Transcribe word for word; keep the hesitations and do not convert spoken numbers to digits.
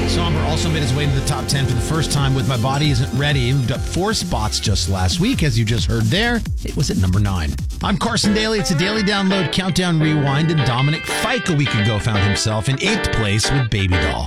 Somber also made his way into the top ten for the first time with My Body Isn't Ready. He moved up four spots just last week, as you just heard there. It was at number nine. I'm Carson Daly. It's a daily download, countdown, rewind, and Dominic Fike a week ago found himself in eighth place with Baby Doll.